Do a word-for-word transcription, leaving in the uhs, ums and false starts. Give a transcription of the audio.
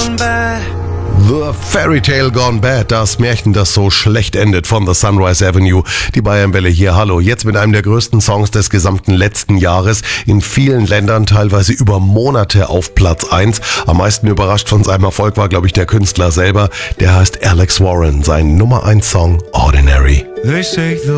gone bad. The Fairy Tale Gone Bad, das Märchen, das so schlecht endet von The Sunrise Avenue. Die Bayernwelle hier, hallo. Jetzt mit einem der größten Songs des gesamten letzten Jahres. In vielen Ländern teilweise über Monate auf Platz eins. Am meisten überrascht von seinem Erfolg war, glaube ich, der Künstler selber. Der heißt Alex Warren. Sein Nummer eins Song, Ordinary. They say the